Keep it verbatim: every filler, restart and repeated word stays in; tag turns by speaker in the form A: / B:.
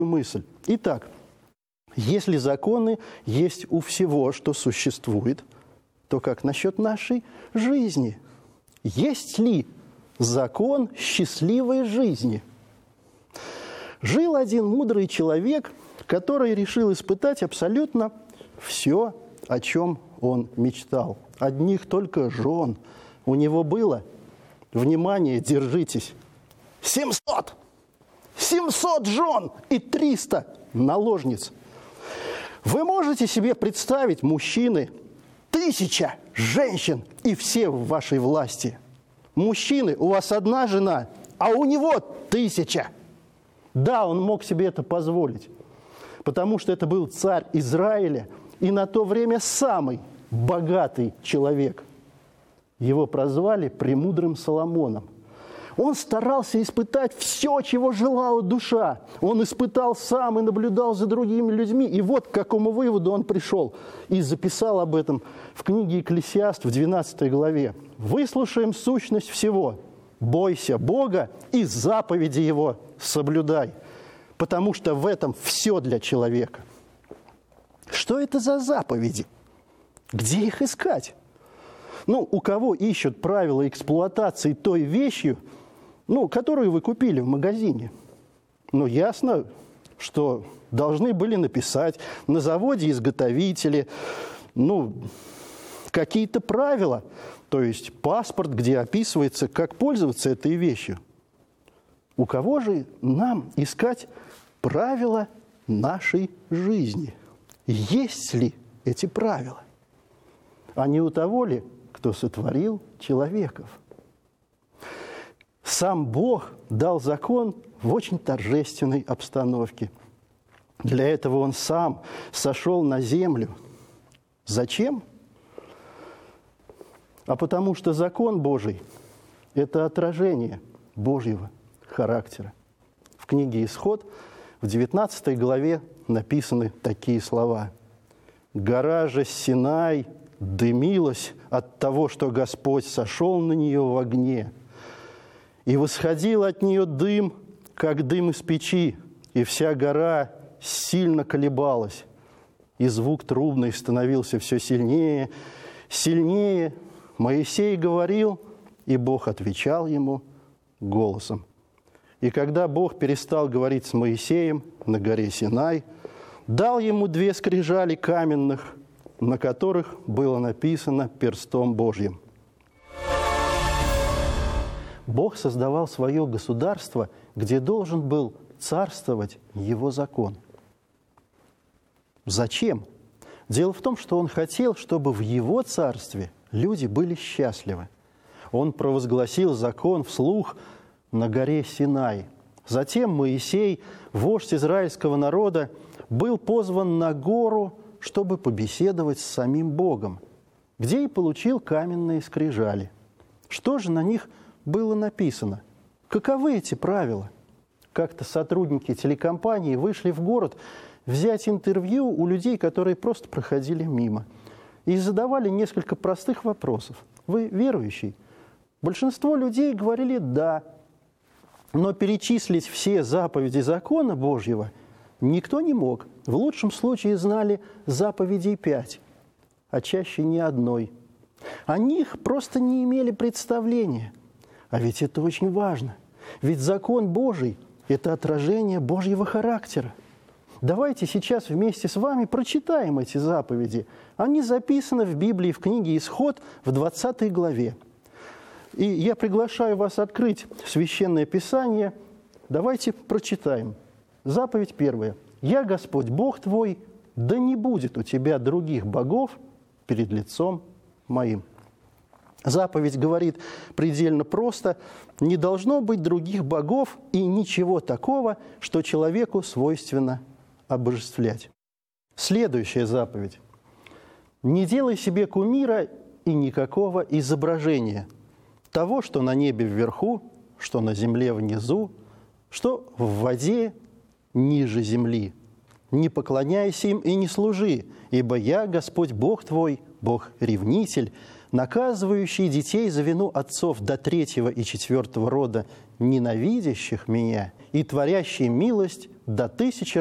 A: мысль. Итак, если законы есть у всего, что существует, то как насчет нашей жизни? Есть ли закон счастливой жизни? Жил один мудрый человек, который решил испытать абсолютно все, о чем он мечтал. Одних только жен у него было, внимание, держитесь, семьсот! семьсот жен и триста наложниц. Вы можете себе представить, мужчины, тысяча женщин и все в вашей власти. Мужчины, у вас одна жена, а у него тысяча. Да, он мог себе это позволить, потому что это был царь Израиля и на то время самый богатый человек. Его прозвали премудрым Соломоном. Он старался испытать все, чего желала душа. Он испытал сам и наблюдал за другими людьми. И вот к какому выводу он пришел. И записал об этом в книге Экклесиаст в двенадцатой главе. «Выслушаем сущность всего. Бойся Бога и заповеди Его соблюдай, потому что в этом все для человека». Что это за заповеди? Где их искать? Ну, у кого ищут правила эксплуатации той вещью, ну, которую вы купили в магазине? Ну, ясно, что должны были написать на заводе изготовители, ну, какие-то правила, то есть паспорт, где описывается, как пользоваться этой вещью. У кого же нам искать правила нашей жизни? Есть ли эти правила? А не у того ли, кто сотворил человеков? Сам Бог дал закон в очень торжественной обстановке. Для этого Он сам сошел на землю. Зачем? А потому что закон Божий – это отражение Божьего характера. В книге «Исход» в девятнадцатой главе написаны такие слова. «Гора же Синай дымилась от того, что Господь сошел на нее в огне, и восходил от нее дым, как дым из печи, и вся гора сильно колебалась, и звук трубный становился все сильнее, сильнее. Моисей говорил, и Бог отвечал ему голосом. И когда Бог перестал говорить с Моисеем на горе Синай, дал ему две скрижали каменных, на которых было написано перстом Божьим». Бог создавал свое государство, где должен был царствовать Его закон. Зачем? Дело в том, что Он хотел, чтобы в Его царстве люди были счастливы. Он провозгласил закон вслух на горе Синай. Затем Моисей, вождь израильского народа, был позван на гору, чтобы побеседовать с самим Богом, где и получил каменные скрижали. Что же на них было написано? Каковы эти правила? Как-то сотрудники телекомпании вышли в город взять интервью у людей, которые просто проходили мимо, и задавали несколько простых вопросов. Вы верующий? Большинство людей говорили «да», но перечислить все заповеди закона Божьего никто не мог. В лучшем случае знали заповедей пять, а чаще ни одной. О них просто не имели представления. А ведь это очень важно. Ведь закон Божий – это отражение Божьего характера. Давайте сейчас вместе с вами прочитаем эти заповеди. Они записаны в Библии, в книге «Исход» в двадцатой главе. И я приглашаю вас открыть Священное Писание. Давайте прочитаем. Заповедь первая. «Я, Господь, Бог твой, да не будет у тебя других богов перед лицом моим». Заповедь говорит предельно просто: не должно быть других богов и ничего такого, что человеку свойственно обожествлять. Следующая заповедь. Не делай себе кумира и никакого изображения того, что на небе вверху, что на земле внизу, что в воде ниже земли. Не поклоняйся им и не служи, ибо я, Господь Бог твой, Бог-ревнитель, наказывающий детей за вину отцов до третьего и четвертого рода, ненавидящих меня, и творящий милость до тысячи